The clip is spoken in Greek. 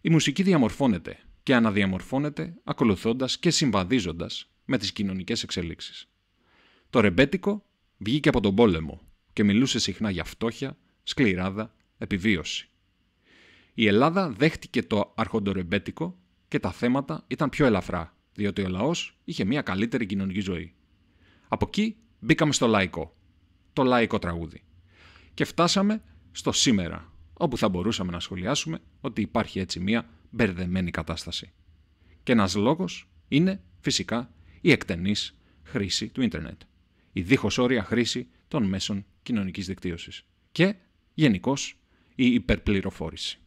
Η μουσική διαμορφώνεται και αναδιαμορφώνεται ακολουθώντας και συμβαδίζοντας με τις κοινωνικές εξελίξεις. Το ρεμπέτικο βγήκε από τον πόλεμο και μιλούσε συχνά για φτώχεια, σκληράδα, επιβίωση. Η Ελλάδα δέχτηκε το αρχοντορεμπέτικο και τα θέματα ήταν πιο ελαφρά, διότι ο λαός είχε μια καλύτερη κοινωνική ζωή. Από εκεί μπήκαμε στο λαϊκό, το λαϊκό τραγούδι. Και φτάσαμε στο σήμερα, όπου θα μπορούσαμε να σχολιάσουμε ότι υπάρχει έτσι μια μπερδεμένη κατάσταση. Και ένας λόγος είναι φυσικά η εκτενής χρήση του ίντερνετ, η δίχως όρια χρήση των μέσων κοινωνικής δικτύωσης και γενικώς η υπερπληροφόρηση.